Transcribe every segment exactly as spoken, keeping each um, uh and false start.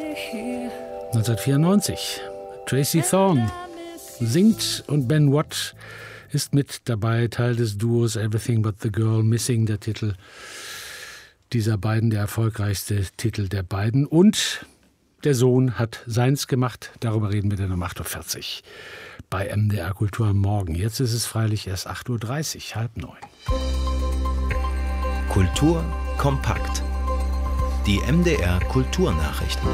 neunzehnhundertvierundneunzig. Tracy Thorn singt und Ben Watt ist mit dabei, Teil des Duos Everything But the Girl Missing, der Titel dieser beiden, der erfolgreichste Titel der beiden. Und der Sohn hat seins gemacht, darüber reden wir dann um acht Uhr vierzig bei M D R Kultur am Morgen. Jetzt ist es freilich erst acht Uhr dreißig, halb neun. Kultur kompakt. Die M D R Kulturnachrichten.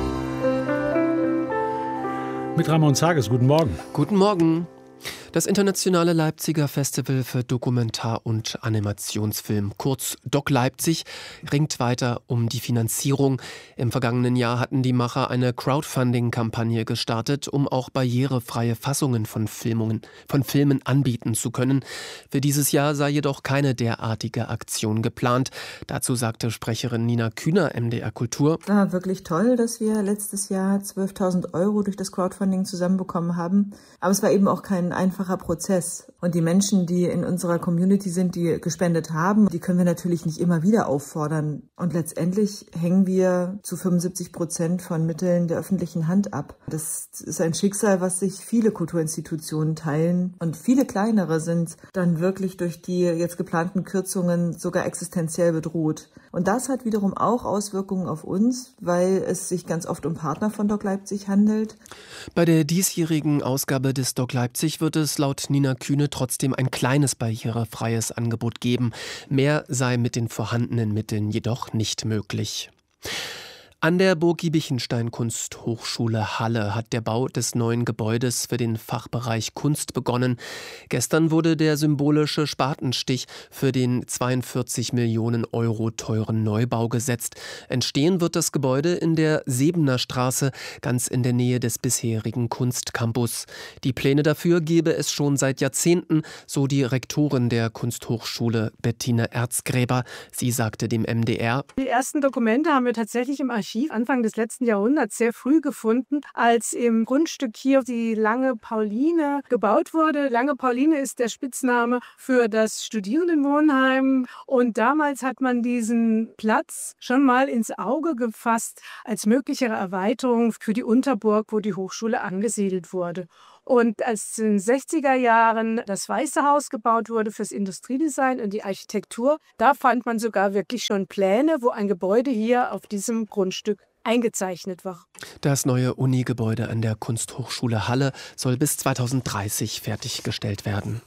Mit Ramon Zages, guten Morgen. Guten Morgen. Das internationale Leipziger Festival für Dokumentar- und Animationsfilm, kurz Doc Leipzig, ringt weiter um die Finanzierung. Im vergangenen Jahr hatten die Macher eine Crowdfunding-Kampagne gestartet, um auch barrierefreie Fassungen von Filmungen, von Filmen anbieten zu können. Für dieses Jahr sei jedoch keine derartige Aktion geplant. Dazu sagte Sprecherin Nina Kühner, M D R Kultur. Es war wirklich toll, dass wir letztes Jahr zwölftausend Euro durch das Crowdfunding zusammenbekommen haben. Aber es war eben auch kein einfacher Prozess. Und die Menschen, die in unserer Community sind, die gespendet haben, die können wir natürlich nicht immer wieder auffordern. Und letztendlich hängen wir zu fünfundsiebzig Prozent von Mitteln der öffentlichen Hand ab. Das ist ein Schicksal, was sich viele Kulturinstitutionen teilen. Und viele kleinere sind dann wirklich durch die jetzt geplanten Kürzungen sogar existenziell bedroht. Und das hat wiederum auch Auswirkungen auf uns, weil es sich ganz oft um Partner von Doc Leipzig handelt. Bei der diesjährigen Ausgabe des Doc Leipzig wird es laut Nina Kühne trotzdem ein kleines barrierefreies Angebot geben. Mehr sei mit den vorhandenen Mitteln jedoch nicht möglich. An der Burg Giebichenstein Kunsthochschule Halle hat der Bau des neuen Gebäudes für den Fachbereich Kunst begonnen. Gestern wurde der symbolische Spatenstich für den zweiundvierzig Millionen Euro teuren Neubau gesetzt. Entstehen wird das Gebäude in der Sebener Straße, ganz in der Nähe des bisherigen Kunstcampus. Die Pläne dafür gebe es schon seit Jahrzehnten, so die Rektorin der Kunsthochschule Bettina Erzgräber. Sie sagte dem M D R: Die ersten Dokumente haben wir tatsächlich im Archiv Anfang des letzten Jahrhunderts sehr früh gefunden, als im Grundstück hier die Lange Pauline gebaut wurde. Lange Pauline ist der Spitzname für das Studierendenwohnheim. Und damals hat man diesen Platz schon mal ins Auge gefasst als mögliche Erweiterung für die Unterburg, wo die Hochschule angesiedelt wurde. Und als in den sechziger Jahren das Weiße Haus gebaut wurde fürs Industriedesign und die Architektur, da fand man sogar wirklich schon Pläne, wo ein Gebäude hier auf diesem Grundstück eingezeichnet war. Das neue Uni-Gebäude an der Kunsthochschule Halle soll bis zweitausenddreißig fertiggestellt werden.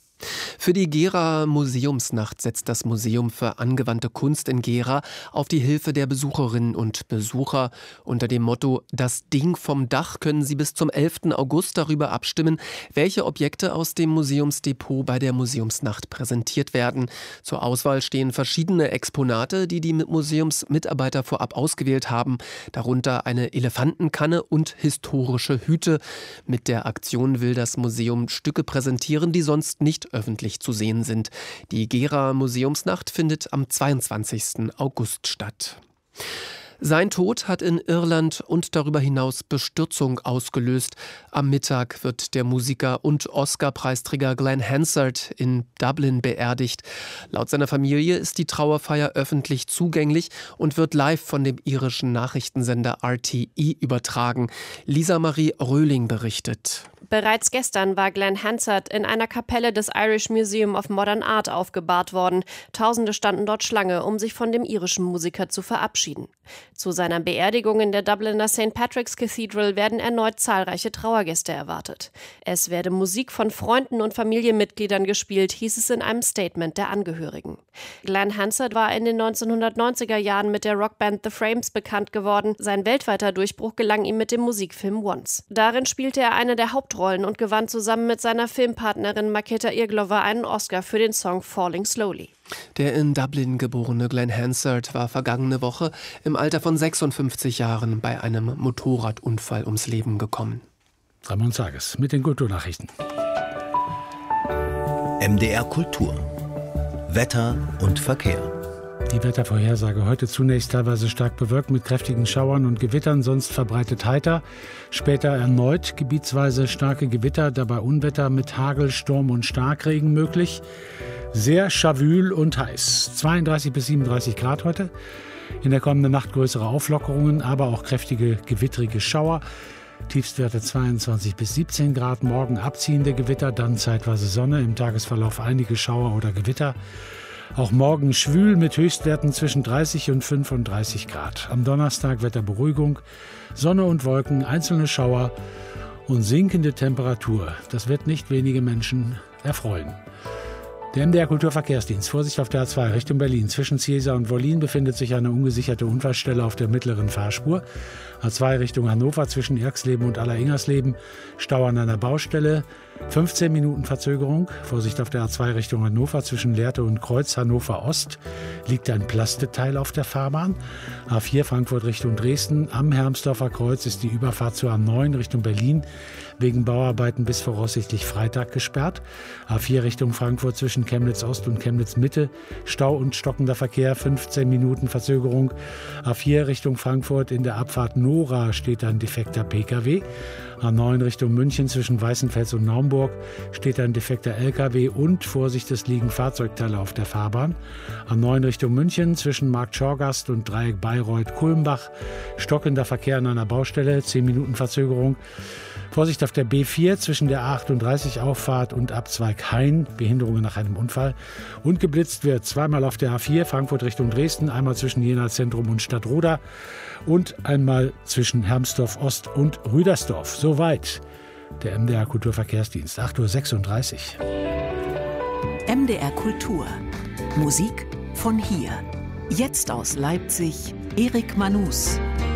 Für die Gera Museumsnacht setzt das Museum für angewandte Kunst in Gera auf die Hilfe der Besucherinnen und Besucher. Unter dem Motto »Das Ding vom Dach« können sie bis zum elften August darüber abstimmen, welche Objekte aus dem Museumsdepot bei der Museumsnacht präsentiert werden. Zur Auswahl stehen verschiedene Exponate, die die Museumsmitarbeiter vorab ausgewählt haben, darunter eine Elefantenkanne und historische Hüte. Mit der Aktion will das Museum Stücke präsentieren, die sonst nicht öffentlich zu sehen sind. Die Gera Museumsnacht findet am zweiundzwanzigsten August statt. Sein Tod hat in Irland und darüber hinaus Bestürzung ausgelöst. Am Mittag wird der Musiker und Oscar-Preisträger Glenn Hansard in Dublin beerdigt. Laut seiner Familie ist die Trauerfeier öffentlich zugänglich und wird live von dem irischen Nachrichtensender R T E übertragen. Lisa Marie Röhling berichtet. Bereits gestern war Glenn Hansard in einer Kapelle des Irish Museum of Modern Art aufgebahrt worden. Tausende standen dort Schlange, um sich von dem irischen Musiker zu verabschieden. Zu seiner Beerdigung in der Dubliner Saint Patrick's Cathedral werden erneut zahlreiche Trauergäste erwartet. Es werde Musik von Freunden und Familienmitgliedern gespielt, hieß es in einem Statement der Angehörigen. Glenn Hansard war in den neunzehnhundertneunziger Jahren mit der Rockband The Frames bekannt geworden. Sein weltweiter Durchbruch gelang ihm mit dem Musikfilm Once. Darin spielte er eine der Hauptrollen und gewann zusammen mit seiner Filmpartnerin Maketa Irglova einen Oscar für den Song Falling Slowly. Der in Dublin geborene Glenn Hansard war vergangene Woche im Alter von sechsundfünfzig Jahren bei einem Motorradunfall ums Leben gekommen. Ramon Zages mit den Kulturnachrichten. M D R Kultur. Wetter und Verkehr. Die Wettervorhersage heute zunächst teilweise stark bewölkt mit kräftigen Schauern und Gewittern, sonst verbreitet heiter. Später erneut gebietsweise starke Gewitter, dabei Unwetter mit Hagel, Sturm und Starkregen möglich. Sehr schawül und heiß. zweiunddreißig bis siebenunddreißig Grad heute. In der kommenden Nacht größere Auflockerungen, aber auch kräftige gewittrige Schauer. Tiefstwerte zweiundzwanzig bis siebzehn Grad. Morgen abziehende Gewitter, dann zeitweise Sonne. Im Tagesverlauf einige Schauer oder Gewitter. Auch morgen schwül mit Höchstwerten zwischen dreißig und fünfunddreißig Grad. Am Donnerstag Wetterberuhigung, Sonne und Wolken, einzelne Schauer und sinkende Temperatur. Das wird nicht wenige Menschen erfreuen. Der M D R Kulturverkehrsdienst. Vorsicht auf der A zwei Richtung Berlin. Zwischen Ziesa und Wollin befindet sich eine ungesicherte Unfallstelle auf der mittleren Fahrspur. A zwei Richtung Hannover zwischen Irxleben und Alleringgersleben. Stau an einer Baustelle. fünfzehn Minuten Verzögerung. Vorsicht auf der A zwei Richtung Hannover zwischen Lehrte und Kreuz Hannover Ost. Liegt ein Plasteteil auf der Fahrbahn. A vier Frankfurt Richtung Dresden. Am Hermsdorfer Kreuz ist die Überfahrt zur A neun Richtung Berlin wegen Bauarbeiten bis voraussichtlich Freitag gesperrt. A vier Richtung Frankfurt zwischen Chemnitz Ost und Chemnitz Mitte. Stau und stockender Verkehr, fünfzehn Minuten Verzögerung. A vier Richtung Frankfurt in der Abfahrt Nora steht ein defekter P K W. A neun Richtung München zwischen Weißenfels und Naumburg steht ein defekter L K W und Vorsicht, es liegen Fahrzeugteile auf der Fahrbahn. A neun Richtung München zwischen Markt Schorgast und Dreieck Bayreuth-Kulmbach stockender Verkehr an einer Baustelle, zehn Minuten Verzögerung. Vorsicht auf der B vier zwischen der A achtunddreißig Auffahrt und Abzweig Hain, Behinderungen nach einem Unfall. Und geblitzt wird zweimal auf der A vier Frankfurt Richtung Dresden, einmal zwischen Jena Zentrum und Stadtroda und einmal zwischen Hermsdorf Ost und Rüdersdorf. Soweit der M D R Kulturverkehrsdienst, acht Uhr sechsunddreißig. M D R Kultur. Musik von hier. Jetzt aus Leipzig, Erik Manus.